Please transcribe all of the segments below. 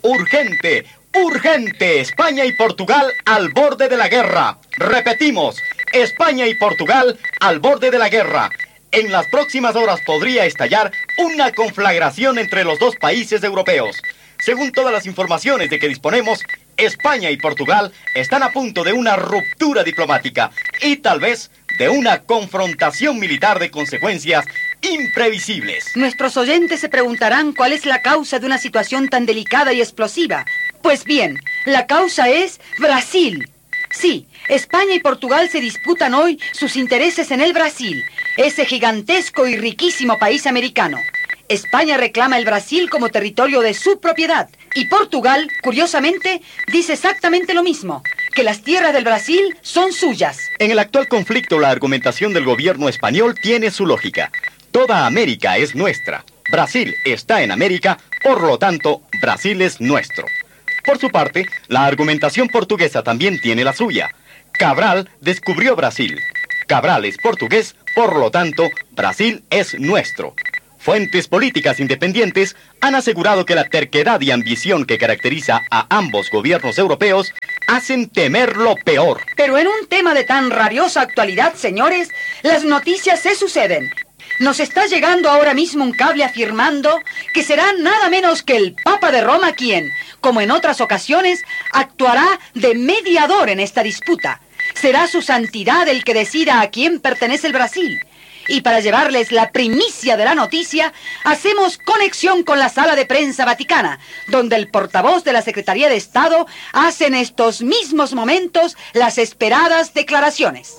Urgente, urgente, España y Portugal al borde de la guerra. Repetimos, España y Portugal al borde de la guerra. En las próximas horas podría estallar una conflagración entre los dos países europeos. Según todas las informaciones de que disponemos, España y Portugal están a punto de una ruptura diplomática y tal vez de una confrontación militar de consecuencias imprevisibles. Nuestros oyentes se preguntarán cuál es la causa de una situación tan delicada y explosiva. Pues bien, la causa es Brasil. Sí, España y Portugal se disputan hoy sus intereses en el Brasil, ese gigantesco y riquísimo país americano. España reclama el Brasil como territorio de su propiedad y Portugal, curiosamente, dice exactamente lo mismo, que las tierras del Brasil son suyas. En el actual conflicto, la argumentación del gobierno español tiene su lógica. Toda América es nuestra. Brasil está en América, por lo tanto, Brasil es nuestro. Por su parte, la argumentación portuguesa también tiene la suya. Cabral descubrió Brasil. Cabral es portugués, por lo tanto, Brasil es nuestro. Fuentes políticas independientes han asegurado que la terquedad y ambición que caracteriza a ambos gobiernos europeos hacen temer lo peor. Pero en un tema de tan rabiosa actualidad, señores, las noticias se suceden. Nos está llegando ahora mismo un cable afirmando que será nada menos que el Papa de Roma quien, como en otras ocasiones, actuará de mediador en esta disputa. Será su santidad el que decida a quién pertenece el Brasil. Y para llevarles la primicia de la noticia, hacemos conexión con la sala de prensa vaticana, donde el portavoz de la Secretaría de Estado hace en estos mismos momentos las esperadas declaraciones.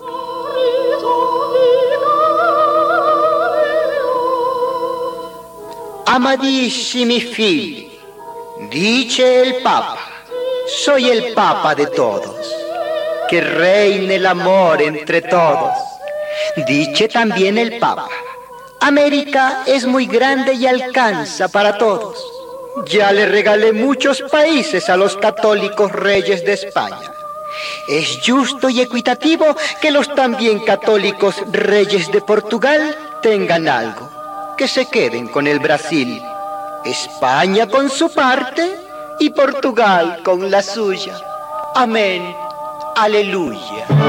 Amadissimi figli, dice el Papa, soy el Papa de todos, que reine el amor entre todos. Dice también el Papa, América es muy grande y alcanza para todos. Ya le regalé muchos países a los católicos reyes de España. Es justo y equitativo que los también católicos reyes de Portugal tengan algo, que se queden con el Brasil, España con su parte y Portugal con la suya. Amén. Aleluya.